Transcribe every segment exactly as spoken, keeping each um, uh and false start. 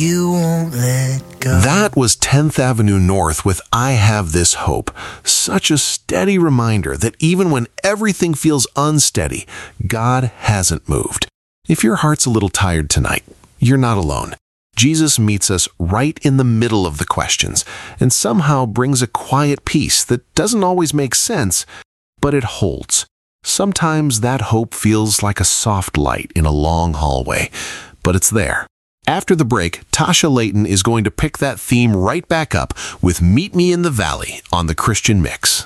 You won't let go. That was tenth Avenue North with I Have This Hope. Such a steady reminder that even when everything feels unsteady, God hasn't moved. If your heart's a little tired tonight, you're not alone. Jesus meets us right in the middle of the questions and somehow brings a quiet peace that doesn't always make sense, but it holds. Sometimes that hope feels like a soft light in a long hallway, but it's there. After the break, Tasha Layton is going to pick that theme right back up with Meet Me in the Valley on the Christian Mix.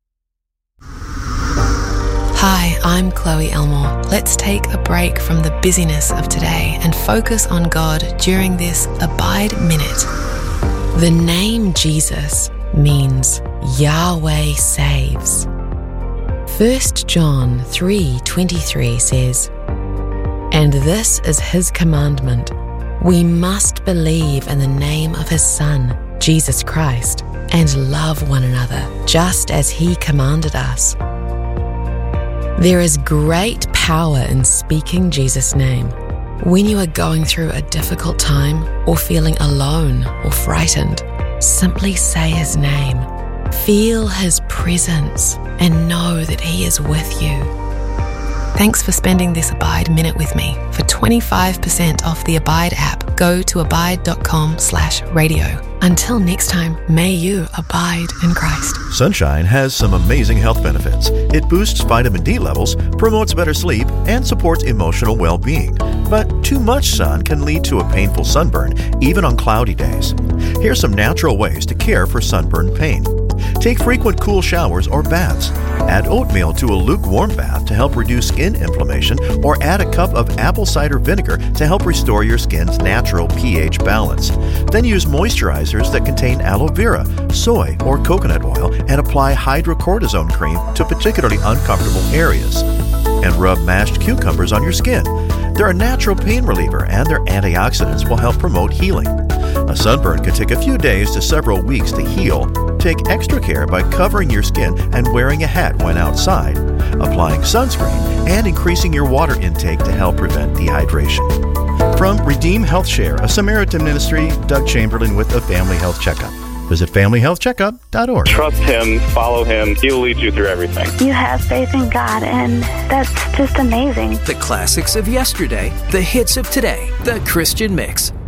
Hi, I'm Chloe Elmore. Let's take a break from the busyness of today and focus on God during this Abide Minute. The name Jesus means Yahweh saves. First John three twenty-three says, "And this is his commandment, we must believe in the name of his Son, Jesus Christ, and love one another, just as he commanded us." There is great power in speaking Jesus' name. When you are going through a difficult time or feeling alone or frightened, simply say his name. Feel his presence and know that he is with you. Thanks for spending this Abide Minute with me. For twenty-five percent off the Abide app, go to abide.com slash radio. Until next time, may you abide in Christ. Sunshine has some amazing health benefits. It boosts vitamin D levels, promotes better sleep, and supports emotional well-being. But too much sun can lead to a painful sunburn, even on cloudy days. Here's some natural ways to care for sunburn pain. Take frequent cool showers or baths. Add oatmeal to a lukewarm bath to help reduce skin inflammation, or add a cup of apple cider vinegar to help restore your skin's natural pH balance. Then use moisturizers that contain aloe vera, soy, or coconut oil and apply hydrocortisone cream to particularly uncomfortable areas. And rub mashed cucumbers on your skin. They're a natural pain reliever, and their antioxidants will help promote healing. A sunburn can take a few days to several weeks to heal. Take extra care by covering your skin and wearing a hat when outside, applying sunscreen, and increasing your water intake to help prevent dehydration. From Redeem Health Share, a Samaritan ministry, Doug Chamberlain with a Family Health Checkup. Visit family health checkup dot org. Trust him, follow him. He'll lead you through everything. You have faith in God, and that's just amazing. The classics of yesterday, the hits of today, the Christian Mix.